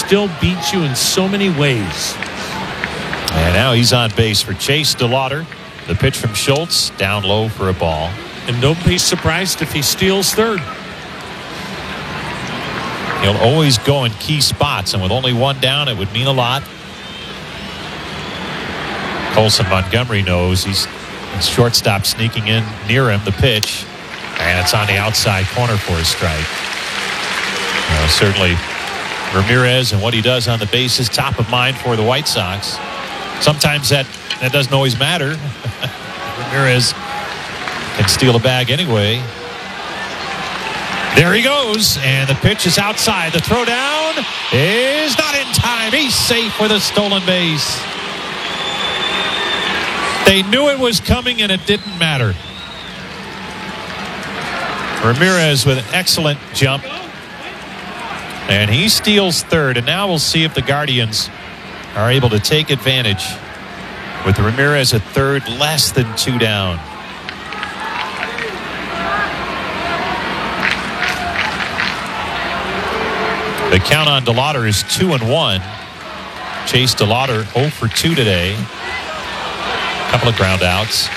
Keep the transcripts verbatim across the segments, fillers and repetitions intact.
still beat you in so many ways. And now he's on base for Chase DeLauder. The pitch from Schultz, down low for a ball. And don't be surprised if he steals third. He'll always go in key spots, and with only one down, it would mean a lot. Colson Montgomery knows he's shortstop sneaking in near him. The pitch, and it's on the outside corner for a strike. Uh, certainly, Ramirez and what he does on the base is top of mind for the White Sox. Sometimes that, that doesn't always matter. Ramirez can steal a bag anyway. There he goes, and the pitch is outside. The throw down is not in time. He's safe with a stolen base. They knew it was coming, and it didn't matter. Ramirez with an excellent jump, and he steals third. And now we'll see if the Guardians are able to take advantage with Ramirez at third, less than two down. The count on DeLauder is two and one. Chase DeLauder oh for two today. A couple of ground outs.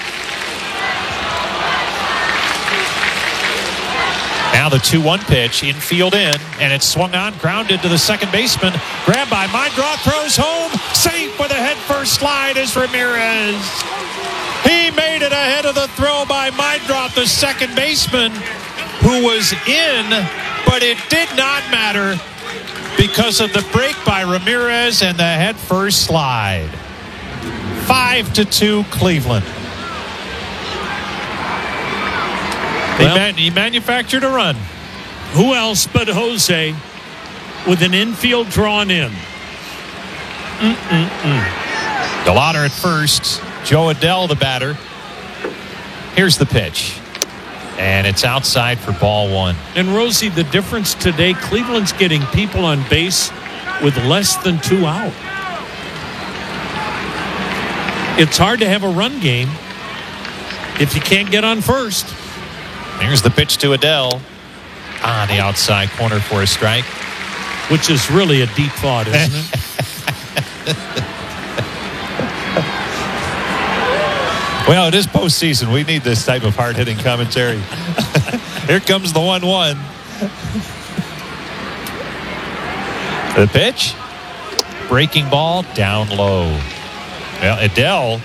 Now the two one pitch, infield in, and it's swung on, grounded to the second baseman. Grabbed by Meindroth, throws home, safe with a head-first slide is Ramirez. He made it ahead of the throw by Meindroth, the second baseman, who was in, but it did not matter because of the break by Ramirez and the head-first slide. Five to two, Cleveland. He, Well, man, he manufactured a run. Who else but Jose with an infield drawn in? Mm-mm-mm. DeLauder at first. Joe Adell, the batter. Here's the pitch. And it's outside for ball one. And Rosie, the difference today, Cleveland's getting people on base with less than two out. It's hard to have a run game if you can't get on first. Here's the pitch to Adell on the outside corner for a strike. Which is really a deep thought, isn't it? Well, it is postseason. We need this type of hard-hitting commentary. Here comes the one one. The pitch. Breaking ball down low. Well, Adell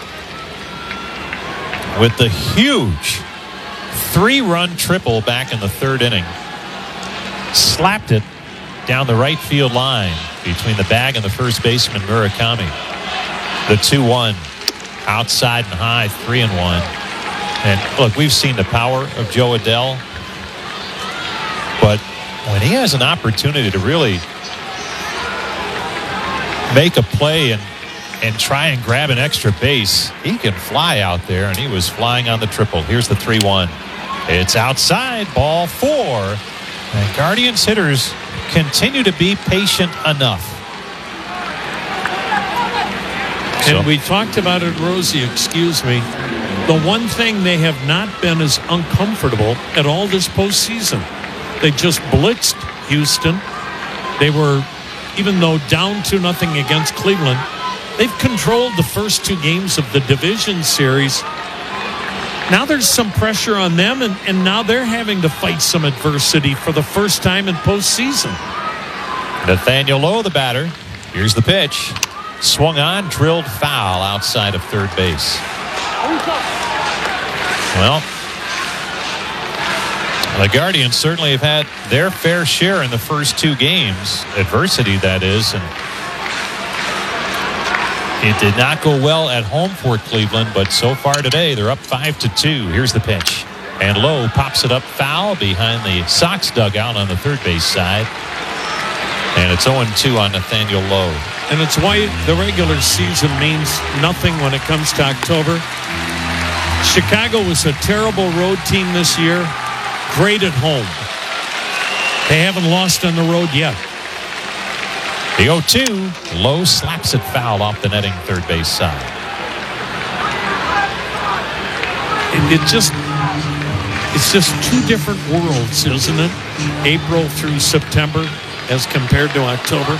with the huge three-run triple back in the third inning. Slapped it down the right field line between the bag and the first baseman, Murakami. The two one. Outside and high, three and one. And look, we've seen the power of Joe Adell. But when he has an opportunity to really make a play and and try and grab an extra base, he can fly out there, and he was flying on the triple. Here's the three one. It's outside, ball four. And Guardians hitters continue to be patient enough. And So, we talked about it, Rosie, excuse me. The one thing they have not been is uncomfortable at all this postseason. They just blitzed Houston. They were, even though down two nothing against Cleveland, they've controlled the first two games of the division series. Now there's some pressure on them, and, and now they're having to fight some adversity for the first time in postseason. Nathaniel Lowe, the batter. Here's the pitch. Swung on, drilled foul outside of third base. Well, the Guardians certainly have had their fair share in the first two games. Adversity, that is. And it did not go well at home for Cleveland, but so far today, they're up five to two. Here's the pitch. And Lowe pops it up foul behind the Sox dugout on the third base side. And it's oh two on Nathaniel Lowe. And it's why the regular season means nothing when it comes to October. Chicago was a terrible road team this year. Great at home. They haven't lost on the road yet. The oh two. Lowe slaps it foul off the netting third base side. It, it just, it's just two different worlds, isn't it? April through September as compared to October.